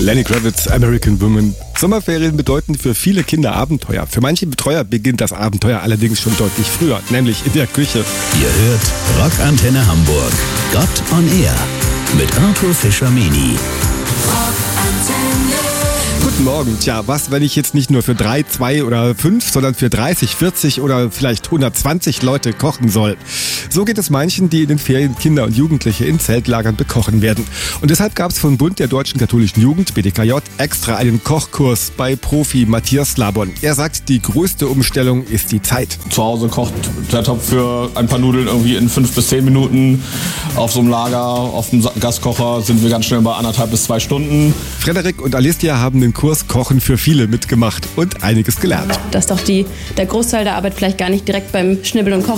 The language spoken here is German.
Lenny Kravitz, American Woman. Sommerferien bedeuten für viele Kinder Abenteuer. Für manche Betreuer beginnt das Abenteuer allerdings schon deutlich früher, nämlich in der Küche. Ihr hört Rockantenne Hamburg. Gott on Air mit Arthur Fischer-Meni. Guten Morgen. Tja, was, wenn ich jetzt nicht nur für 3, 2 oder 5, sondern für 30, 40 oder vielleicht 120 Leute kochen soll? So geht es manchen, die in den Ferien Kinder und Jugendliche in Zeltlagern bekochen werden. Und deshalb gab es vom Bund der Deutschen Katholischen Jugend, BDKJ, extra einen Kochkurs bei Profi Matthias Labon. Er sagt, die größte Umstellung ist die Zeit. Zu Hause kocht der Topf für ein paar Nudeln irgendwie in 5 bis 10 Minuten. Auf so einem Lager, auf dem Gaskocher sind wir ganz schnell bei 1,5 bis 2 Stunden. Frederik und Alicia haben den Kurs Kochen für viele mitgemacht und einiges gelernt. Dass doch der Großteil der Arbeit vielleicht gar nicht direkt beim Schnibbeln und Kochen